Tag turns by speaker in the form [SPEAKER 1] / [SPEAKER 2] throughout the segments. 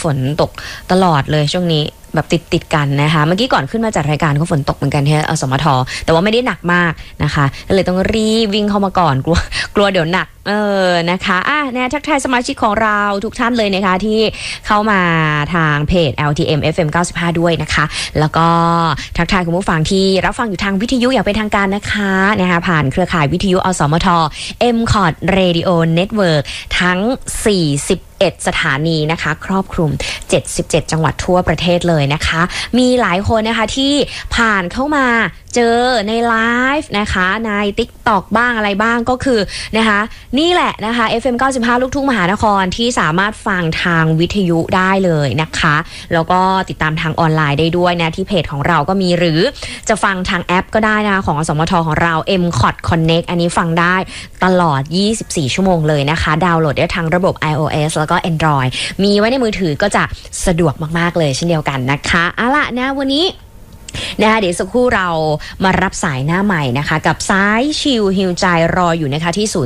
[SPEAKER 1] นตกตลอดเลยช่วงนี้แบบติดกันนะคะเมื่อกี้ก่อนขึ้นมาจัดรายการก็ฝนตกเหมือนกันที่อสมทแต่ว่าไม่ได้หนักมากนะคะก็เลยต้องรีบวิ่งเข้ามาก่อนกลัวเดี๋ยวหนักนะคะเนี่ยทักทายสมาชิกของเราทุกท่านเลยนะคะที่เข้ามาทางเพจ LTM FM 95ด้วยนะคะแล้วก็ทักทายคุณผู้ฟังที่รับฟังอยู่ทางวิทยุอย่างเป็นทางการนะคะผ่านเครือข่ายวิทยุอสมท MCOT Radio Network ทั้ง41สถานีนะคะครอบคลุม77จังหวัดทั่วประเทศเลยนะคะมีหลายคนนะคะที่ผ่านเข้ามาเจอในไลฟ์นะคะใน TikTok บ้างอะไรบ้างก็คือนะคะนี่แหละนะคะ FM 95ลูกทุ่งมหานครที่สามารถฟังทางวิทยุได้เลยนะคะแล้วก็ติดตามทางออนไลน์ได้ด้วยนะที่เพจของเราก็มีหรือจะฟังทางแอปก็ได้นะคะของอสมทของเรา MCOT Connect อันนี้ฟังได้ตลอด24ชั่วโมงเลยนะคะดาวน์โหลดได้ทางระบบ iOS แล้วก็ Android มีไว้ในมือถือก็จะสะดวกมากๆเลยเช่นเดียวกันนะคะเอาล่ะนะวันนี้นะคะเดี๋ยวสักครู่เรามารับสายหน้าใหม่นะคะกับสายชิลฮิวใจรออยู่นะคะที่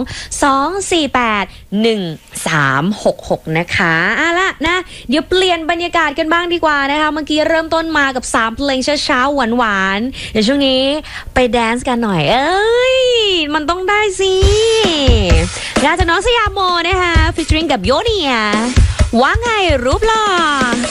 [SPEAKER 1] 02-248-1366นะคะเอาล่ะนะเดี๋ยวเปลี่ยนบรรยากาศกันบ้างดีกว่านะคะเมื่อกี้เริ่มต้นมากับ3เพลงช้าๆหวานๆเดี๋ยวช่วงนี้ไปแดนซ์กันหน่อยมันต้องได้สิงานจากน้องสยามโมนะคะฟีเจอริ่งกับโยเนียว่าไงรูปหล่อ